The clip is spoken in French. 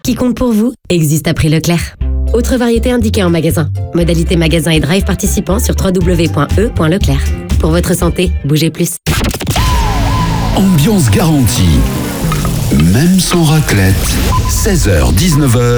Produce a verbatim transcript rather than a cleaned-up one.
qui compte pour vous existe à prix Leclerc. Autre variété indiquée en magasin. Modalité magasin et drive participant sur w w w point e point leclerc. Pour votre santé, bougez plus. Ambiance garantie. Même sans raclette. seize heures dix-neuf heures.